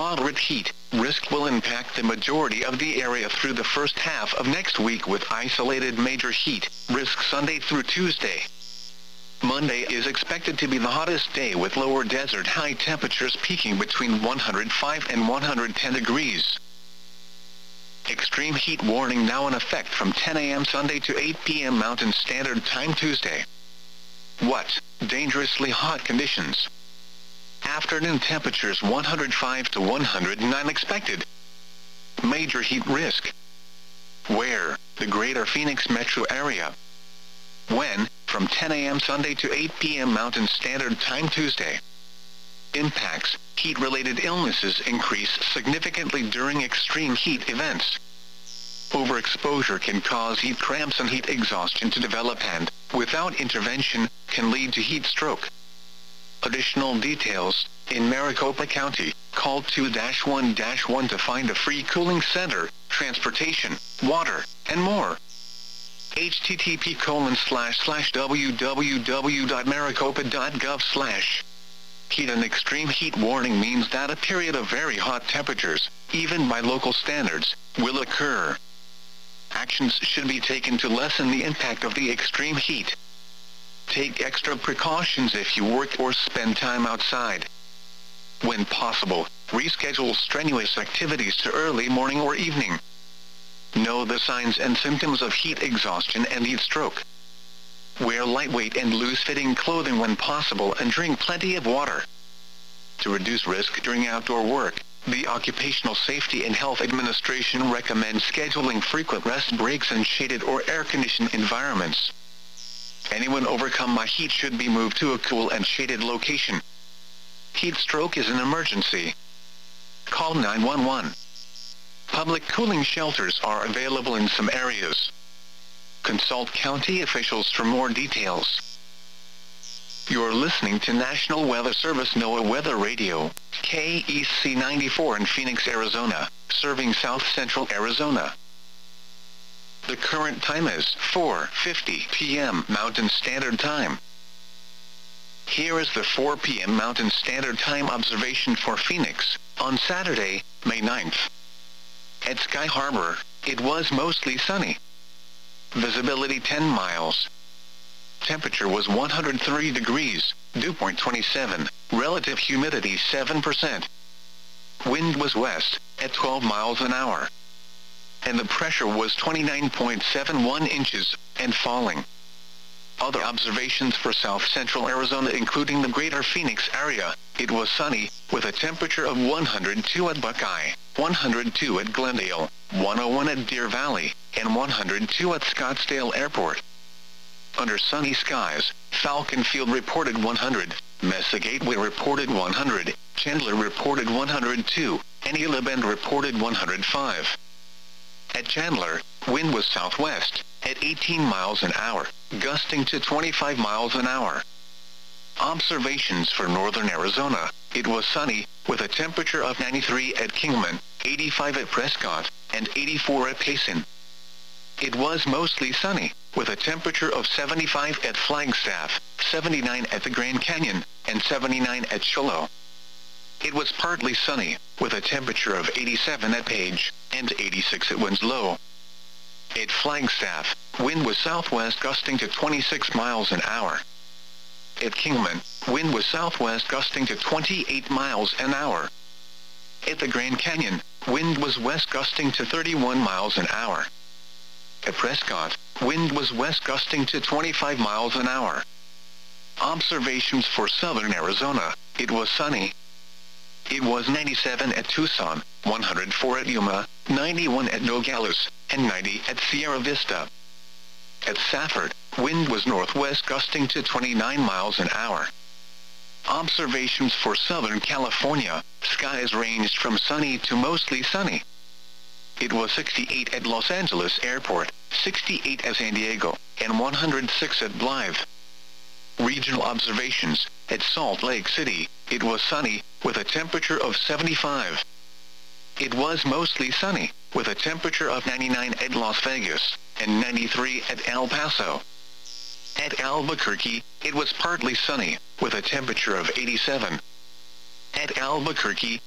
moderate heat risk will impact the majority of the area through the first half of next week, with isolated major heat risk Sunday through Tuesday. Monday is expected to be the hottest day, with lower desert high temperatures peaking between 105 and 110 degrees. Extreme heat warning now in effect from 10 a.m. Sunday to 8 p.m. Mountain Standard Time Tuesday. What? Dangerously hot conditions. Afternoon temperatures 105 to 109 expected. Major heat risk. Where? The Greater Phoenix metro area. When? From 10 a.m. Sunday to 8 p.m. Mountain Standard Time Tuesday. Impacts. Heat-related illnesses increase significantly during extreme heat events. Overexposure can cause heat cramps and heat exhaustion to develop and, without intervention, can lead to heat stroke. Additional details. In Maricopa County, call 2-1-1 to find a free cooling center, transportation, water, and more. http://www.maricopa.gov/. Heat and extreme heat warning means that a period of very hot temperatures, even by local standards, will occur. Actions should be taken to lessen the impact of the extreme heat. Take extra precautions if you work or spend time outside. When possible, reschedule strenuous activities to early morning or evening. Know the signs and symptoms of heat exhaustion and heat stroke. Wear lightweight and loose-fitting clothing when possible and drink plenty of water. To reduce risk during outdoor work, the Occupational Safety and Health Administration recommends scheduling frequent rest breaks in shaded or air-conditioned environments. Anyone overcome by heat should be moved to a cool and shaded location. Heat stroke is an emergency. Call 911. Public cooling shelters are available in some areas. Consult county officials for more details. You're listening to National Weather Service NOAA Weather Radio, KEC 94 in Phoenix, Arizona, serving South Central Arizona. The current time is 4:50 p.m. Mountain Standard Time. Here is the 4 p.m. Mountain Standard Time observation for Phoenix, on Saturday, May 9th. At Sky Harbor, it was mostly sunny. Visibility 10 miles. Temperature was 103 degrees, dew point 27, relative humidity 7%. Wind was west, at 12 miles an hour. And the pressure was 29.71 inches, and falling. Other observations for South Central Arizona, including the Greater Phoenix area, it was sunny, with a temperature of 102 at Buckeye, 102 at Glendale, 101 at Deer Valley, and 102 at Scottsdale Airport. Under sunny skies, Falcon Field reported 100, Mesa Gateway reported 100, Chandler reported 102, and Gila Bend reported 105. At Chandler, wind was southwest, at 18 miles an hour, gusting to 25 miles an hour. Observations for northern Arizona, it was sunny, with a temperature of 93 at Kingman, 85 at Prescott, and 84 at Payson. It was mostly sunny, with a temperature of 75 at Flagstaff, 79 at the Grand Canyon, and 79 at Shiloh. It was partly sunny, with a temperature of 87 at Page, and 86 at Winslow. At Flagstaff, wind was southwest gusting to 26 miles an hour. At Kingman, wind was southwest gusting to 28 miles an hour. At the Grand Canyon, wind was west gusting to 31 miles an hour. At Prescott, wind was west gusting to 25 miles an hour. Observations for southern Arizona, it was sunny. It was 97 at Tucson, 104 at Yuma, 91 at Nogales, and 90 at Sierra Vista. At Safford, wind was northwest gusting to 29 miles an hour. Observations for Southern California, skies ranged from sunny to mostly sunny. It was 68 at Los Angeles Airport, 68 at San Diego, and 106 at Blythe. Regional observations, at Salt Lake City, it was sunny, with a temperature of 75. It was mostly sunny, with a temperature of 99 at Las Vegas, and 93 at El Paso. At Albuquerque, it was partly sunny, with a temperature of 87. At Albuquerque,